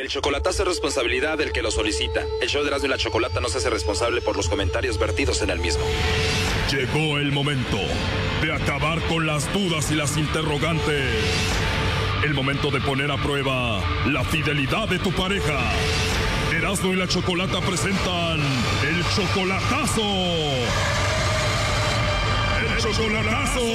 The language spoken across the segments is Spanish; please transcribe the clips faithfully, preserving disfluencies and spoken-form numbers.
El chocolatazo es responsabilidad del que lo solicita. El show de Erasmo y la Chocolata no se hace responsable por los comentarios vertidos en el mismo. Llegó el momento de acabar con las dudas y las interrogantes. El momento de poner a prueba la fidelidad de tu pareja. Erasmo y la Chocolata presentan el chocolatazo. ¡El chocolatazo!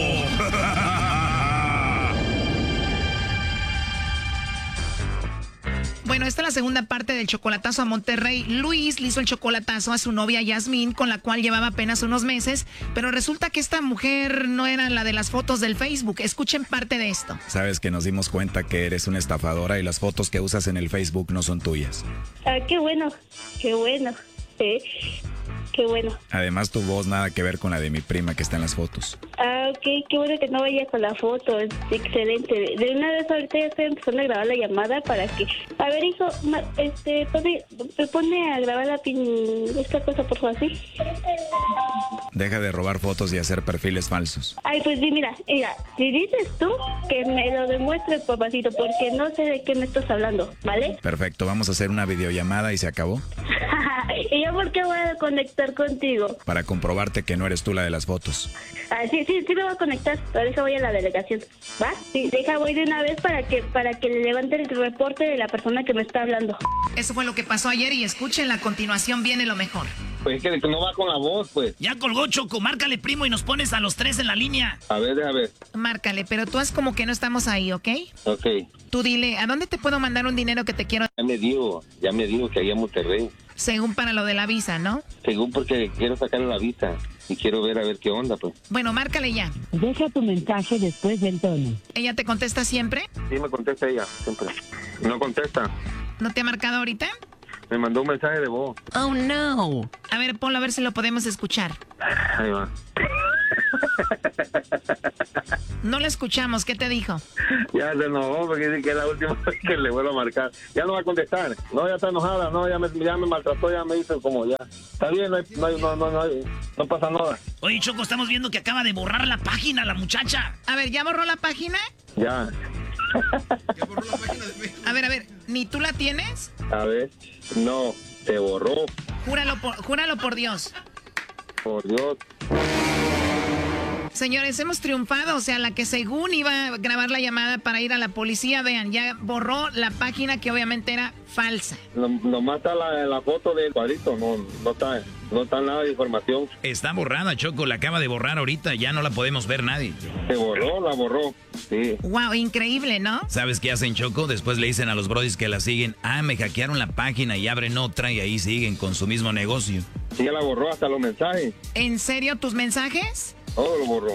Bueno, esta es la segunda parte del chocolatazo a Monterrey. Luis le hizo el chocolatazo a su novia Yasmín, con la cual llevaba apenas unos meses, pero resulta que esta mujer no era la de las fotos del Facebook. Escuchen parte de esto. Sabes que nos dimos cuenta que eres una estafadora y las fotos que usas en el Facebook no son tuyas. Ah, qué bueno, qué bueno. Sí. Qué bueno. Además, tu voz nada que ver con la de mi prima que está en las fotos. Ah, ok, qué bueno que no vaya con la foto, es excelente. De una vez ahorita ya estoy empezando a grabar la llamada para que... A ver, hijo, ma, este, pone, me pone a grabar la pin... esta cosa, por favor, ¿sí? Deja de robar fotos y hacer perfiles falsos. Ay, pues sí, mira, mira, si dices tú, que me lo demuestres, papacito, porque no sé de qué me estás hablando, ¿vale? Perfecto, vamos a hacer una videollamada y se acabó. ¿Y yo por qué voy a conectar contigo? Para comprobarte que no eres tú la de las fotos. Ah, sí, sí, sí me voy a conectar, por eso voy a la delegación, ¿va? Sí, deja, voy de una vez para que para que le levante el reporte de la persona que me está hablando. Eso fue lo que pasó ayer y escuchen, a continuación viene lo mejor. Pues es que no va con la voz, pues. Ya colgó, Choco, márcale, primo, y nos pones a los tres en la línea. A ver, déjame ver. Márcale, pero tú haz como que no estamos ahí, ¿ok? Ok. Tú dile, ¿a dónde te puedo mandar un dinero que te quiero? Ya me dijo, ya me dijo que allá en Monterrey. Según para lo de la visa, ¿no? Según porque quiero sacarle la visa y quiero ver a ver qué onda, pues. Bueno, márcale ya. Deja tu mensaje después del tono. ¿Ella te contesta siempre? Sí, me contesta ella, siempre. No contesta. ¿No te ha marcado ahorita? Me mandó un mensaje de voz. Oh, no. A ver, ponlo a ver si lo podemos escuchar. Ahí va. No lo escuchamos, ¿qué te dijo? Ya se enojó porque dice que es la última vez que le vuelvo a marcar. Ya no va a contestar. No, ya está enojada. No, ya me, ya me maltrató, ya me hizo como ya. Está bien, no, hay, no, hay, no, no, no, hay, no pasa nada. Oye, Choco, estamos viendo que acaba de borrar la página la muchacha. A ver, ¿ya borró la página? Ya. ¿Ya borró la página de Facebook? A ver, a ver, ¿ni tú la tienes? A ver, no, se borró. Júralo por, júralo por Dios. Por Dios. Señores, hemos triunfado, o sea, la que según iba a grabar la llamada para ir a la policía, vean, ya borró la página que obviamente era falsa. No, nomás está la, la foto del cuadrito, no, no está, no está nada de información. Está borrada, Choco, la acaba de borrar ahorita, ya no la podemos ver nadie. Se borró, la borró, sí. Wow, increíble, ¿no? ¿Sabes qué hacen, Choco? Después le dicen a los brodis que la siguen, ah, me hackearon la página y abren otra y ahí siguen con su mismo negocio. Sí, ya la borró hasta los mensajes. ¿En serio tus mensajes? Todo lo borró.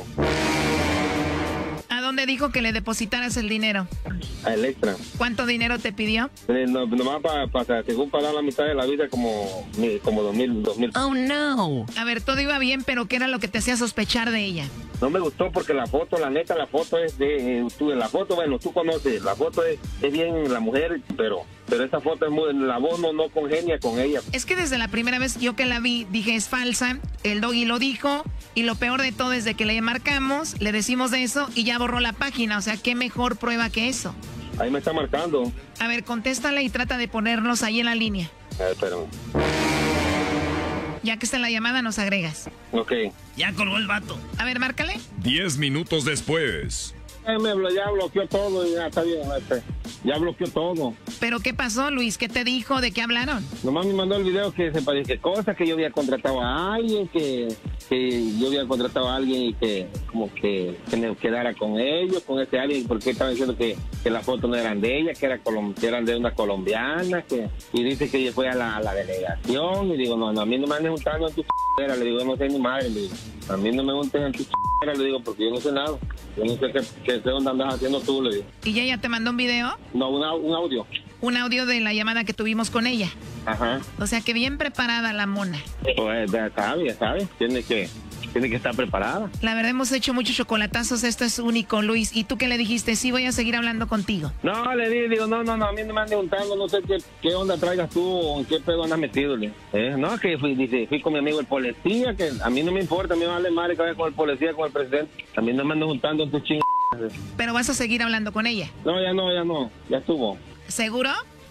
¿A dónde dijo que le depositaras el dinero? A Electra. ¿Cuánto dinero te pidió? Eh, no, nomás para, pa, según pagar la mitad de la vida, como, como dos mil, dos mil. Oh, no. A ver, todo iba bien, pero ¿qué era lo que te hacía sospechar de ella? No me gustó porque la foto, la neta, la foto es de... Eh, tú, la foto, bueno, tú conoces, la foto es, es bien la mujer, pero... Pero esa foto es muy... La voz no, no congenia con ella. Es que desde la primera vez yo que la vi, dije, es falsa. El doggy lo dijo. Y lo peor de todo es de que le marcamos, le decimos de eso y ya borró la página. O sea, ¿qué mejor prueba que eso? Ahí me está marcando. A ver, contéstale y trata de ponernos ahí en la línea. A ver, espérame. Ya que está en la llamada, nos agregas. Ok. Ya colgó el vato. A ver, márcale. Diez minutos después. Eh, me blo- ya bloqueó todo y ya está bien. Este, ya bloqueó todo. ¿Pero qué pasó, Luis? ¿Qué te dijo? ¿De qué hablaron? Nomás me mandó el video que se parece cosas, que yo había contratado a alguien, que, que yo había contratado a alguien y que como que, que me quedara con ellos, con ese alguien, porque estaba diciendo que, que las fotos no eran de ella, que, era colom- que eran de una colombiana, que y dice que ella fue a la, a la delegación, y digo, no, no, a mí no me andes juntando en tu ch***era, le digo, yo no sé ni madre, le digo, a mí no me junten en tu ch***era, le digo, porque yo no sé nada, yo no sé qué, qué, qué onda andas haciendo tú, le digo. ¿Y ella te mandó un video? No, un, au- un audio. Un audio de la llamada que tuvimos con ella. Ajá. O sea, que bien preparada la mona. Pues ya sabe, ya sabe, tiene que, tiene que estar preparada. La verdad, hemos hecho muchos chocolatazos, esto es único, Luis. ¿Y tú qué le dijiste? Sí, voy a seguir hablando contigo. No, le di, digo, no, no, no, a mí no me andes juntando, no sé qué, qué onda traigas tú o en qué pedo andas metido, le. Eh, no, que fui, dice, fui con mi amigo el policía, que a mí no me importa, a mí me vale madre que vaya con el policía, con el presidente. A mí no me andes juntando en tus chingadas. Pero vas a seguir hablando con ella. No, ya no, ya no, ya estuvo. ¿Seguro?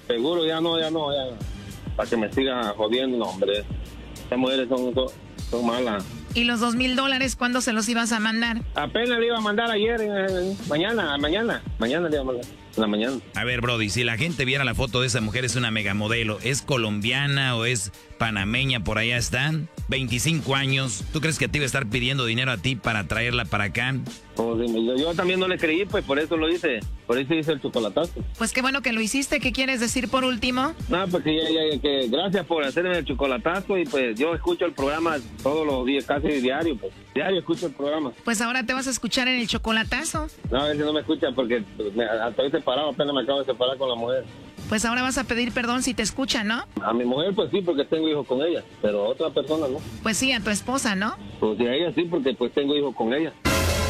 seguro ya no, ya no, ya. Para que me sigan jodiendo, no, hombre. Estas mujeres son, son, son malas. ¿Y los dos mil dólares cuándo se los ibas a mandar? Apenas le iba a mandar ayer, eh, mañana, mañana, mañana le iba a mandar, en la mañana. A ver, Brody, si la gente viera la foto de esa mujer, es una megamodelo, ¿es colombiana o es panameña? Por allá están, veinticinco años. ¿Tú crees que te iba a estar pidiendo dinero a ti para traerla para acá? Pues, yo, yo también no le creí, pues por eso lo hice, por eso hice el chocolatazo. Pues qué bueno que lo hiciste. ¿Qué quieres decir por último? No, pues que, ya, ya, que gracias por hacerme el chocolatazo y pues yo escucho el programa todos los días, casi diario, pues diario escucho el programa. Pues ahora te vas a escuchar en el chocolatazo. No, a ver si no me escuchan porque me, estoy separado, apenas me acabo de separar con la mujer. Pues ahora vas a pedir perdón si te escucha, ¿no? A mi mujer pues sí, porque tengo hijos con ella, pero a otra persona no. Pues sí, a tu esposa, ¿no? Pues sí, a ella sí, porque pues tengo hijos con ella.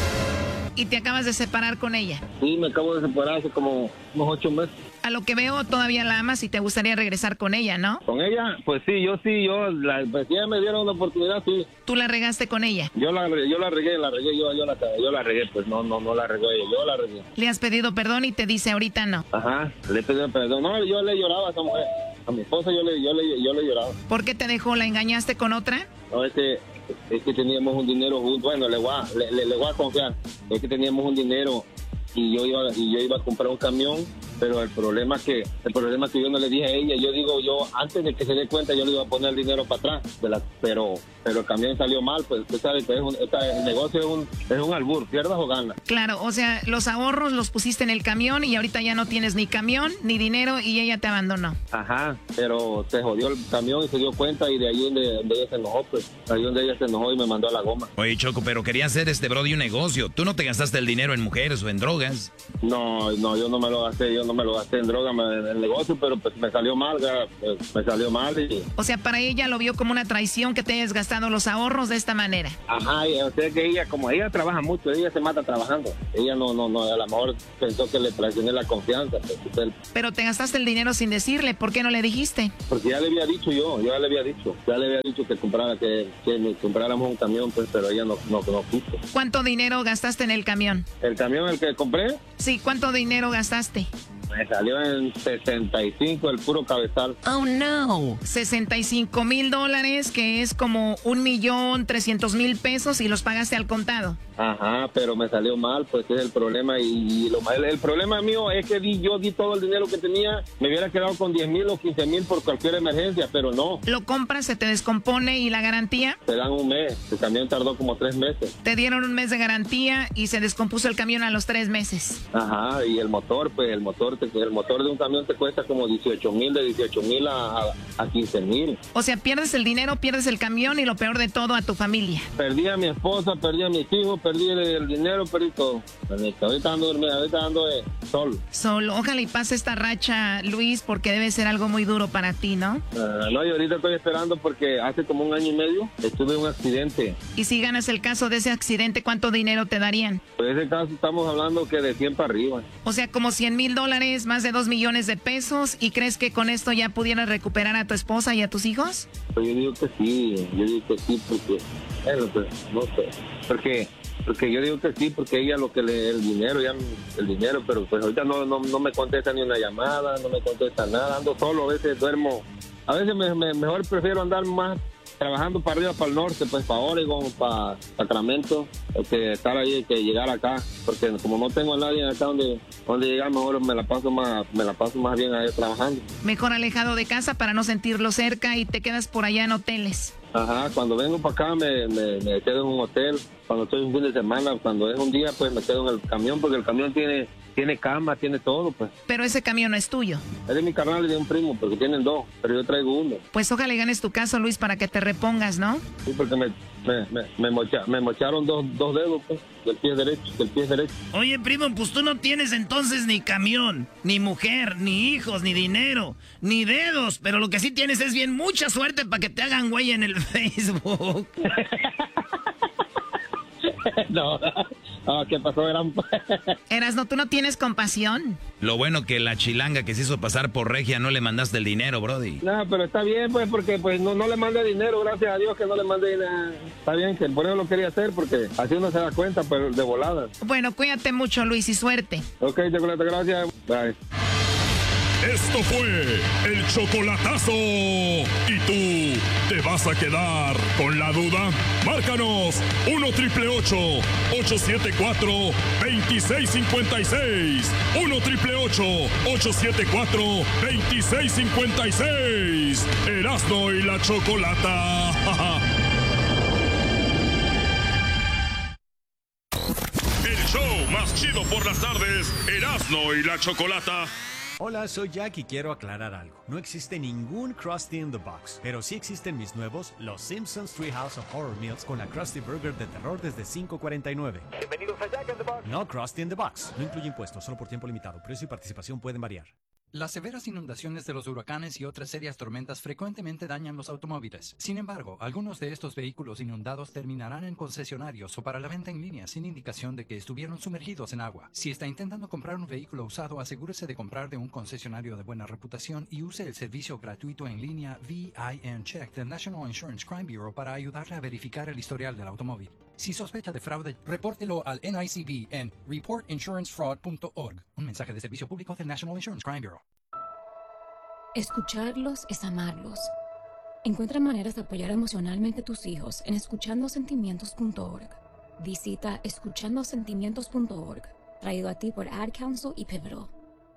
Y te acabas de separar con ella. Sí, me acabo de separar hace como unos ocho meses. A lo que veo, todavía la amas y te gustaría regresar con ella, ¿no? ¿Con ella? Pues sí, yo sí, yo, la, pues si ella me dieron una oportunidad, sí. ¿Tú la regaste con ella? Yo la, yo la regué, la regué, yo, yo, la, yo la regué, pues no, no, no la regué ella, yo la regué. Le has pedido perdón y te dice ahorita no. Ajá, le pedí perdón. No, yo le lloraba a esa mujer. A mi esposa yo le, yo le, yo le lloraba. ¿Por qué te dejó? ¿La engañaste con otra? No, es que, es que teníamos un dinero juntos. Bueno, le voy a, le, le, le voy a confiar. Es que teníamos un dinero y yo iba, y yo iba a comprar un camión, pero el problema es que, el problema es que yo no le dije a ella. Yo digo, yo antes de que se dé cuenta yo le iba a poner el dinero para atrás, de la, pero, pero el camión salió mal. Pues usted sabe que es un, esta, el negocio es un, es un albur, pierdas o ganas. Claro, o sea, los ahorros los pusiste en el camión y ahorita ya no tienes ni camión ni dinero y ella te abandonó. Ajá, pero se jodió el camión y se dio cuenta y de ahí donde, donde ella se enojó, pues, ahí donde ella se enojó y me mandó a la goma. Oye, Choco, pero quería hacer este Brody un negocio. ¿Tú no te gastaste el dinero en mujeres o en drogas? No, no, yo no me lo gasté, yo no me lo gasté en droga, me, en el negocio, pero pues me salió mal, pues, me salió mal y... O sea, para ella lo vio como una traición que te hayas gastado los ahorros de esta manera. Ajá, y o sea que ella, como ella trabaja mucho, ella se mata trabajando. Ella no, no, no, a lo mejor pensó que le traicioné la confianza. Pues, pero te gastaste el dinero sin decirle, ¿por qué no le dijiste? Porque ya le había dicho yo, yo ya le había dicho, ya le había dicho que comprara, que, que compráramos un camión, pues, pero ella no, no, no quiso. ¿Cuánto dinero gastaste en el camión? ¿El camión el que compré? Sí, ¿cuánto dinero gastaste? Me salió en sesenta y cinco el puro cabezal. Oh, no. sesenta y cinco mil dólares, que es como un millón trescientos mil pesos y los pagaste al contado. Ajá, pero me salió mal, pues ese es el problema. Y, y lo el, el problema mío es que di, yo di todo el dinero que tenía, me hubiera quedado con diez mil o quince mil por cualquier emergencia, pero no. Lo compras, se te descompone y la garantía. Te dan un mes, el camión tardó como tres meses. Te dieron un mes de garantía y se descompuso el camión a los tres meses. Ajá, y el motor, pues el motor, te, el motor de un camión te cuesta como dieciocho mil, de dieciocho mil a, a, a quince mil. O sea, pierdes el dinero, pierdes el camión y lo peor de todo, a tu familia. Perdí a mi esposa, perdí a mis hijos, perdí el, el dinero, perdí todo. Ahorita ando dormido, ahorita ando eh, solo. Solo. Ojalá y pase esta racha, Luis, porque debe ser algo muy duro para ti, ¿no? Uh, no, y ahorita estoy esperando porque hace como un año y medio estuve en un accidente. Y si ganas el caso de ese accidente, ¿cuánto dinero te darían? Pues ese caso estamos hablando que de cien para arriba. O sea, como cien mil dólares, más de dos millones de pesos. ¿Y crees que con esto ya pudieras recuperar a tu esposa y a tus hijos? Pues yo digo que sí, yo digo que sí, porque, bueno, pues, no sé, porque... Porque yo digo que sí, porque ella lo que le, el dinero, ya el dinero, pero pues ahorita no, no, no me contesta ni una llamada, no me contesta nada, ando solo, a veces duermo, a veces me, me, mejor prefiero andar más trabajando para arriba, para el norte, pues para Oregon, para Sacramento, que estar ahí, que llegar acá, porque como no tengo a nadie acá donde, donde llegar, mejor me la paso más, me la paso más bien ahí trabajando. Mejor alejado de casa para no sentirlo cerca y te quedas por allá en hoteles. Ajá, cuando vengo para acá me, me, me quedo en un hotel, cuando estoy un fin de semana, cuando es un día, pues me quedo en el camión, porque el camión tiene, tiene cama, tiene todo, pues. Pero ese camión no es tuyo. Es de mi carnal y de un primo, porque tienen dos, pero yo traigo uno. Pues ojalá ganes tu caso, Luis, para que te repongas, ¿no? Sí, porque me, me, me, me, mocha, me mocharon dos, dos dedos, pues, del pie derecho, del pie derecho. Oye, primo, pues tú no tienes entonces ni camión, ni mujer, ni hijos, ni dinero, ni dedos, pero lo que sí tienes es bien mucha suerte para que te hagan güey en el Facebook. No, no, ¿qué pasó? Eran... Erasno, ¿tú no tienes compasión? Lo bueno que la chilanga que se hizo pasar por regia no le mandaste el dinero, Brody. No, pero está bien, pues, porque pues no, no le mandé dinero, gracias a Dios que no le mandé dinero. Está bien, que por eso lo quería hacer, porque así uno se da cuenta, pero de volada. Bueno, cuídate mucho, Luis, y suerte. Ok, chocolate, gracias. Bye. Esto fue el chocolatazo. ¿Y tú te vas a quedar con la duda? Márcanos uno triple ocho, ocho siete cuatro, dos seis cinco seis. uno triple ocho, ocho siete cuatro, dos seis cinco seis. Erasmo y la Chocolata. El show más chido por las tardes. Erasmo y la Chocolata. Hola, soy Jack y quiero aclarar algo. No existe ningún Krusty in the Box, pero sí existen mis nuevos Los Simpsons Treehouse of Horror Meals con la Krusty Burger de terror desde cinco cuarenta y nueve. Bienvenidos a Jack in the Box. No Krusty in the Box. No incluye impuestos, solo por tiempo limitado. Precio y participación pueden variar. Las severas inundaciones de los huracanes y otras serias tormentas frecuentemente dañan los automóviles. Sin embargo, algunos de estos vehículos inundados terminarán en concesionarios o para la venta en línea sin indicación de que estuvieron sumergidos en agua. Si está intentando comprar un vehículo usado, asegúrese de comprar de un concesionario de buena reputación y use el servicio gratuito en línea V I N Check del National Insurance Crime Bureau para ayudarle a verificar el historial del automóvil. Si sospecha de fraude, repórtelo al N I C B en report insurance fraud punto org. Un mensaje de servicio público del National Insurance Crime Bureau. Escucharlos es amarlos. Encuentra maneras de apoyar emocionalmente a tus hijos en escuchando sentimientos punto org. Visita escuchando sentimientos punto org, traído a ti por Ad Council y Pivotal.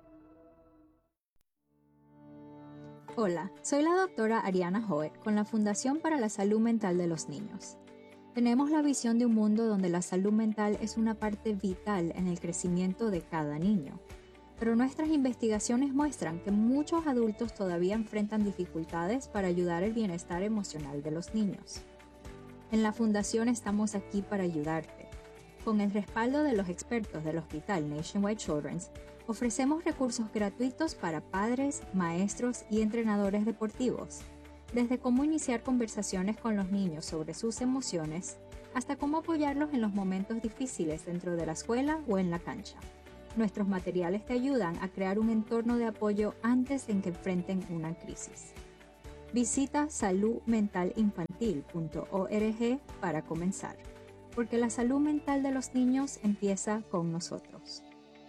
Hola, soy la doctora Ariana Hoet con la Fundación para la Salud Mental de los Niños. Tenemos la visión de un mundo donde la salud mental es una parte vital en el crecimiento de cada niño. Pero nuestras investigaciones muestran que muchos adultos todavía enfrentan dificultades para ayudar el bienestar emocional de los niños. En la Fundación estamos aquí para ayudarte. Con el respaldo de los expertos del Hospital Nationwide Children's, ofrecemos recursos gratuitos para padres, maestros y entrenadores deportivos. Desde cómo iniciar conversaciones con los niños sobre sus emociones, hasta cómo apoyarlos en los momentos difíciles dentro de la escuela o en la cancha. Nuestros materiales te ayudan a crear un entorno de apoyo antes de que enfrenten una crisis. Visita salud mental infantil punto org para comenzar, porque la salud mental de los niños empieza con nosotros.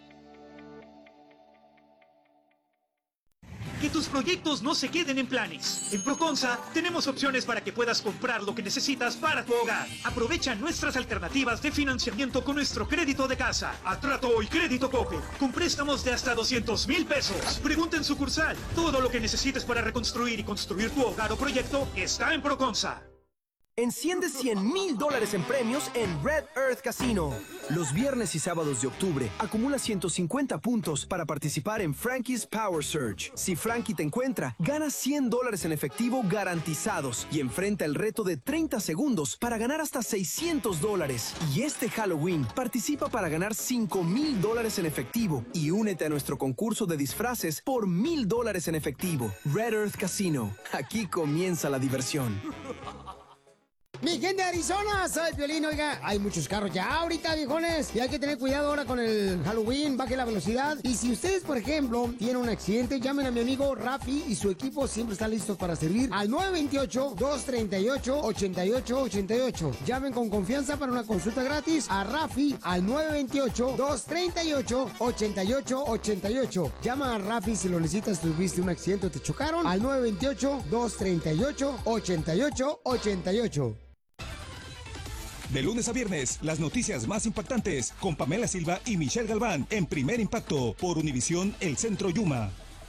Que tus proyectos no se queden en planes. En Proconsa tenemos opciones para que puedas comprar lo que necesitas para tu hogar. Aprovecha nuestras alternativas de financiamiento con nuestro crédito de casa, Atrato y Crédito Coppel, con préstamos de hasta doscientos mil pesos. Pregunta en sucursal. Todo lo que necesites para reconstruir y construir tu hogar o proyecto está en Proconsa. Enciende cien mil dólares en premios en Red Earth Casino. Los viernes y sábados de octubre, acumula ciento cincuenta puntos para participar en Frankie's Power Surge. Si Frankie te encuentra, gana cien dólares en efectivo garantizados y enfrenta el reto de treinta segundos para ganar hasta seiscientos dólares. Y este Halloween, participa para ganar cinco mil dólares en efectivo y únete a nuestro concurso de disfraces por mil dólares en efectivo. Red Earth Casino. Aquí comienza la diversión. Mi gente de Arizona, soy Piolín, oiga, hay muchos carros ya ahorita, viejones, y hay que tener cuidado ahora con el Halloween, baje la velocidad, y si ustedes, por ejemplo, tienen un accidente, llamen a mi amigo Rafi y su equipo siempre están listos para servir al nueve dos ocho, dos tres ocho, ocho ocho ocho ocho. Llamen con confianza para una consulta gratis a Rafi al nueve dos ocho, dos tres ocho, ocho ocho ocho ocho. Llama a Rafi si lo necesitas, tuviste un accidente o te chocaron, al nueve dos ocho, dos tres ocho, ocho ocho ocho ocho. De lunes a viernes, las noticias más impactantes con Pamela Silva y Michelle Galván en Primer Impacto por Univisión El Centro Yuma.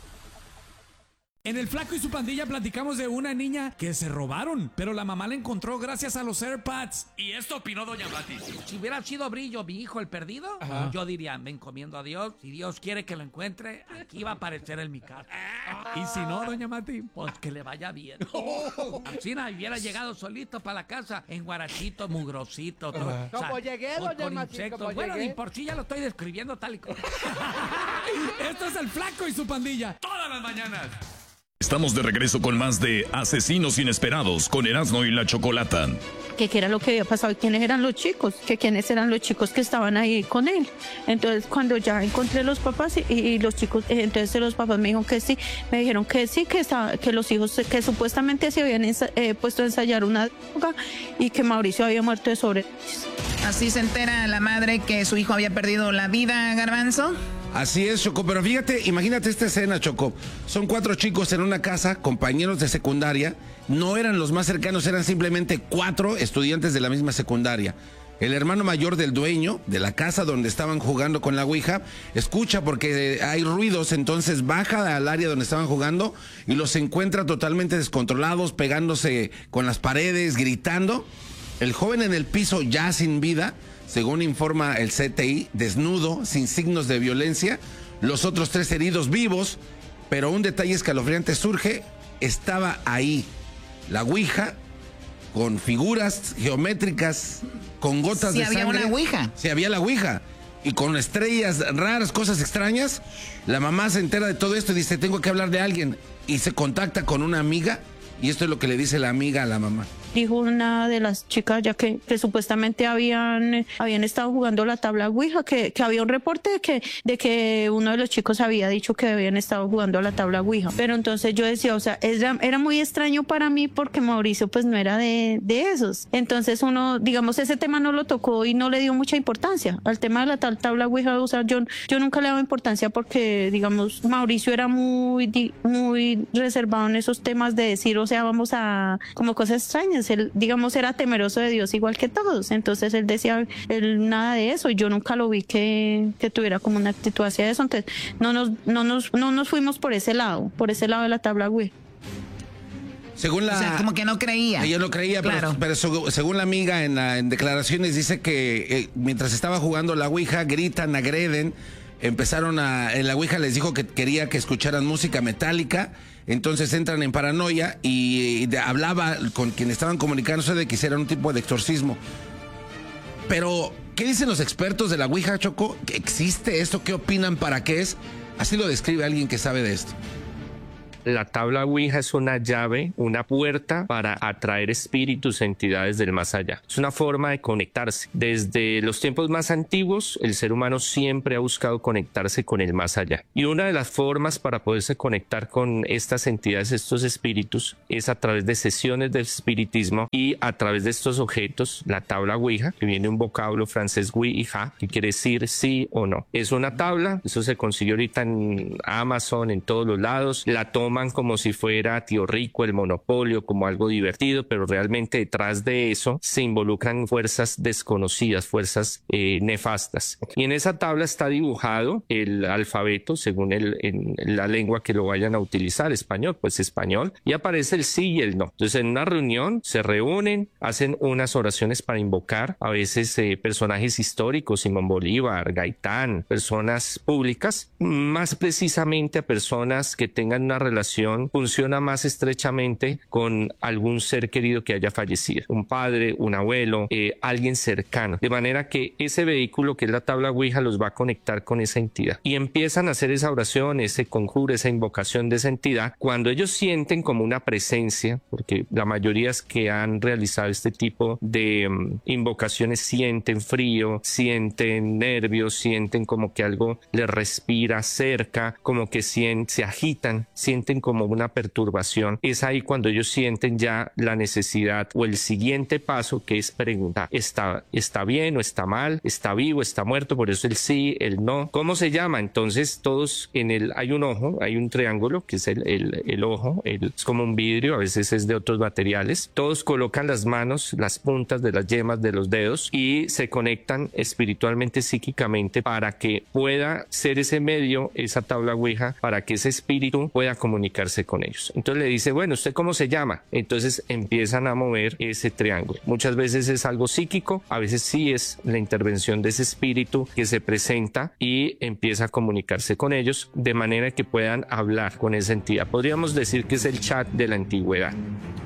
En El Flaco y su pandilla platicamos de una niña que se robaron, pero la mamá la encontró gracias a los AirPods. Y esto opinó Doña Mati. Si hubiera sido Brillo, mi hijo, el perdido, Ajá. yo diría, me encomiendo a Dios. Si Dios quiere que lo encuentre, aquí va a aparecer en mi casa. Y si no, Doña Mati, pues que le vaya bien. Así no hubiera llegado solito para la casa, en guarachito, mugrosito. Todo, o sea, como llegué, con, Doña con Mati, insectos. como Bueno, llegué. ni por sí ya lo estoy describiendo tal y como. Esto es El Flaco y su pandilla, todas las mañanas. Estamos de regreso con más de Asesinos Inesperados con Erasmo y la Chocolata. Que qué era lo que había pasado y quiénes eran los chicos, que quiénes eran los chicos que estaban ahí con él. Entonces cuando ya encontré los papás y, y los chicos, entonces los papás me dijeron que sí, me dijeron que sí, que, estaba, que los hijos que supuestamente se habían ensa, eh, puesto a ensayar una droga y que Mauricio había muerto de sobredosis. Así se entera la madre que su hijo había perdido la vida, Garbanzo. Así es, Choco, pero fíjate, imagínate esta escena, Choco. Son cuatro chicos en una casa, compañeros de secundaria. No eran los más cercanos, eran simplemente cuatro estudiantes de la misma secundaria. El hermano mayor del dueño de la casa donde estaban jugando con la ouija escucha porque hay ruidos, entonces baja al área donde estaban jugando y los encuentra totalmente descontrolados, pegándose con las paredes, gritando. El joven en el piso ya sin vida, según informa el C T I, desnudo, sin signos de violencia. Los otros tres heridos vivos, pero un detalle escalofriante surge, estaba ahí la ouija con figuras geométricas, con gotas sí, de sangre. Sí, había una ouija. Sí, había la ouija. Y con estrellas raras, cosas extrañas. La mamá se entera de todo esto y dice, tengo que hablar de alguien. Y se contacta con una amiga. Y esto es lo que le dice la amiga a la mamá. Dijo una de las chicas ya que, que supuestamente habían, habían estado jugando la tabla Ouija, que, que había un reporte de que, de que uno de los chicos había dicho que habían estado jugando a la tabla Ouija. Pero entonces yo decía, o sea, era, era muy extraño para mí porque Mauricio pues no era de, de esos. Entonces uno, digamos, ese tema no lo tocó y no le dio mucha importancia al tema de la tal tabla Ouija. O sea, yo, yo nunca le daba importancia porque, digamos, Mauricio era muy, muy reservado en esos temas de decir, o sea, vamos a, como cosas extrañas. Él, digamos, era temeroso de Dios igual que todos, entonces él decía, él nada de eso, y yo nunca lo vi que, que tuviera como una actitud hacia eso, entonces no nos, no nos, no nos fuimos por ese lado, por ese lado de la tabla Ouija. Según la, o sea, como que no creía. Ella no creía, claro. pero, pero según la amiga en, la, en declaraciones dice que eh, mientras estaba jugando la ouija, gritan, agreden, empezaron a, en la ouija les dijo que quería que escucharan música metálica. Entonces entran en paranoia y de, hablaba con quien estaban comunicándose de que hicieran un tipo de exorcismo. Pero, ¿qué dicen los expertos de la ouija, Choco? ¿Existe esto? ¿Qué opinan? ¿Para qué es? Así lo describe alguien que sabe de esto. La tabla Ouija es una llave, una puerta para atraer espíritus, entidades del más allá. Es una forma de conectarse. Desde los tiempos más antiguos, el ser humano siempre ha buscado conectarse con el más allá. Y una de las formas para poderse conectar con estas entidades, estos espíritus, es a través de sesiones de espiritismo y a través de estos objetos, la tabla Ouija, que viene de un vocablo francés Ouija, que quiere decir sí o no. Es una tabla, eso se consigue ahorita en Amazon, en todos los lados. La toma como si fuera Tío Rico, el Monopolio, como algo divertido, pero realmente detrás de eso se involucran fuerzas desconocidas, fuerzas eh, nefastas. Y en esa tabla está dibujado el alfabeto según el, en la lengua que lo vayan a utilizar, español, pues español, y aparece el sí y el no. Entonces en una reunión se reúnen, hacen unas oraciones para invocar a veces eh, personajes históricos, Simón Bolívar, Gaitán, personas públicas, más precisamente a personas que tengan una relación, funciona más estrechamente con algún ser querido que haya fallecido, un padre, un abuelo, eh, alguien cercano, de manera que ese vehículo que es la tabla Ouija los va a conectar con esa entidad y empiezan a hacer esa oración, ese conjuro, esa invocación de esa entidad. Cuando ellos sienten como una presencia, porque la mayoría que han realizado este tipo de um, invocaciones sienten frío, sienten nervios, sienten como que algo les respira cerca, como que sienten, se agitan, sienten como una perturbación. Es ahí cuando ellos sienten ya la necesidad o el siguiente paso, que es preguntar, ¿está, está bien o está mal? ¿Está vivo? ¿Está muerto? Por eso el sí, el no. ¿Cómo se llama? Entonces todos en el, hay un ojo, hay un triángulo que es el, el, el ojo, el, es como un vidrio, a veces es de otros materiales. Todos colocan las manos, las puntas de las yemas de los dedos y se conectan espiritualmente, psíquicamente, para que pueda ser ese medio, esa tabla Ouija, para que ese espíritu pueda comunicarse con ellos. Entonces le dice, bueno, ¿usted cómo se llama? Entonces empiezan a mover ese triángulo. Muchas veces es algo psíquico, a veces sí es la intervención de ese espíritu que se presenta y empieza a comunicarse con ellos de manera que puedan hablar con esa entidad. Podríamos decir que es el chat de la antigüedad.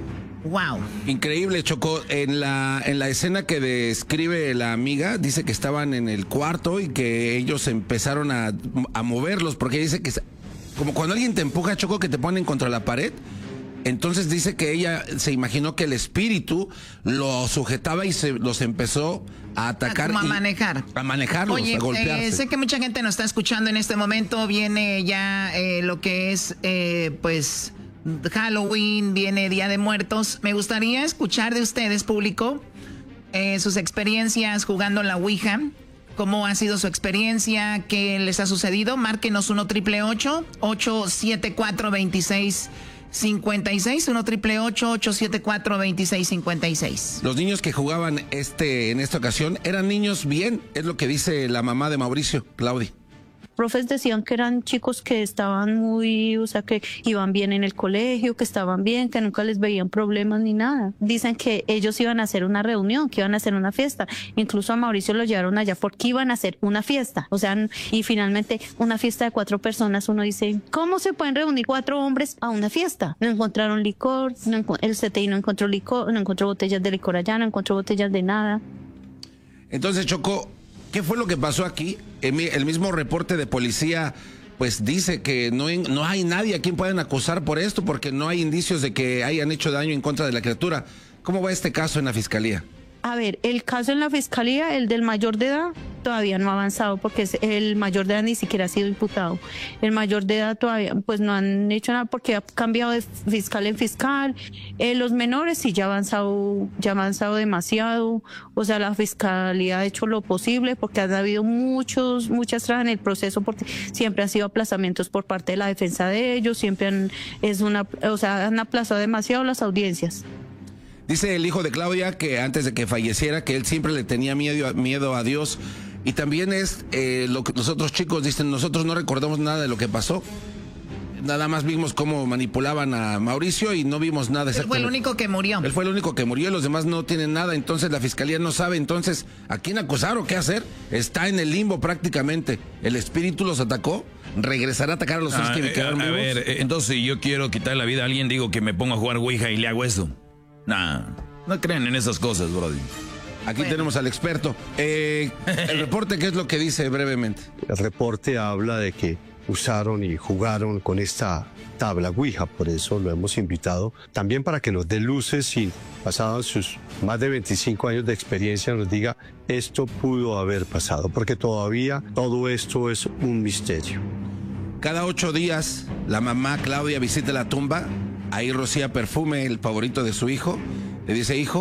Wow. Increíble, Choco. En la, en la escena que describe la amiga, dice que estaban en el cuarto y que ellos empezaron a, a moverlos, porque dice que como cuando alguien te empuja, Choco, que te ponen contra la pared. Entonces dice que ella se imaginó que el espíritu lo sujetaba y se los empezó a atacar. Como a y, manejar. A manejarlos, Oye, a golpearse. Eh, sé que mucha gente nos está escuchando en este momento. Viene ya eh, lo que es, eh, pues, Halloween, viene Día de Muertos. Me gustaría escuchar de ustedes, público, eh, sus experiencias jugando la Ouija. cómo ha sido su experiencia, qué les ha sucedido. Márquenos uno triple ocho, ocho siete cuatro, dos seis cinco seis, uno triple ocho, ocho siete cuatro, dos seis cinco seis. Los niños que jugaban este en esta ocasión eran niños bien, es lo que dice la mamá de Mauricio, Claudia. Profes decían que eran chicos que estaban muy, o sea, que iban bien en el colegio, que estaban bien, que nunca les veían problemas ni nada. Dicen que ellos iban a hacer una reunión, que iban a hacer una fiesta. Incluso a Mauricio lo llevaron allá porque iban a hacer una fiesta. O sea, y finalmente una fiesta de cuatro personas, uno dice, ¿cómo se pueden reunir cuatro hombres a una fiesta? No encontraron licor, no enco- el C T I no encontró licor, no encontró botellas de licor allá, no encontró botellas de nada. Entonces, Choco, ¿qué fue lo que pasó aquí? El mismo reporte de policía pues dice que no, no hay nadie a quien puedan acusar por esto porque no hay indicios de que hayan hecho daño en contra de la criatura. ¿Cómo va este caso en la fiscalía? A ver, el caso en la fiscalía, el del mayor de edad, todavía no ha avanzado porque es- el mayor de edad ni siquiera ha sido imputado. El mayor de edad todavía, pues no han hecho nada porque ha cambiado de fiscal en fiscal. Eh, los menores sí ya ha avanzado, ya ha avanzado demasiado. O sea, la fiscalía ha hecho lo posible porque han habido muchos, muchas trabas en el proceso porque siempre han sido aplazamientos por parte de la defensa de ellos, siempre han, es una, o sea, han aplazado demasiado las audiencias. Dice el hijo de Claudia que antes de que falleciera, que él siempre le tenía miedo, miedo a Dios. Y también es eh, lo que los otros chicos dicen, nosotros no recordamos nada de lo que pasó. Nada más vimos cómo manipulaban a Mauricio y no vimos nada. Él fue el único que murió. Él fue el único que murió y los demás no tienen nada. Entonces la fiscalía no sabe entonces a quién acusar o qué hacer. Está en el limbo prácticamente. El espíritu los atacó. ¿Regresará a atacar a los otros Ah, que me eh, quedaron a vivos? ver, eh, entonces si yo quiero quitar la vida a alguien, digo que me pongo a jugar Ouija y le hago eso. Nah, no creen en esas cosas, brody. Aquí tenemos al experto. Eh, el reporte, ¿qué es lo que dice brevemente? El reporte habla de que usaron y jugaron con esta tabla Ouija, por eso lo hemos invitado también para que nos dé luces y pasados sus más de veinticinco años de experiencia nos diga esto pudo haber pasado, porque todavía todo esto es un misterio. Cada ocho días la mamá Claudia visita la tumba, ahí rocía perfume, el favorito de su hijo, le dice, hijo,